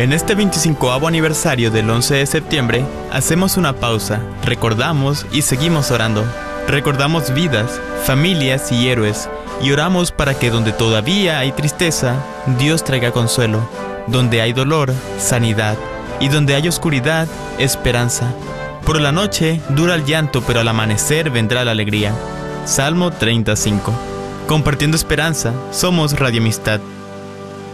En este 25º aniversario del 11 de septiembre, hacemos una pausa, recordamos y seguimos orando. Recordamos vidas, familias y héroes, y oramos para que donde todavía hay tristeza, Dios traiga consuelo, donde hay dolor, sanidad, y donde hay oscuridad, esperanza. Por la noche dura el llanto, pero al amanecer vendrá la alegría. Salmo 35. Compartiendo esperanza, somos Radio Amistad.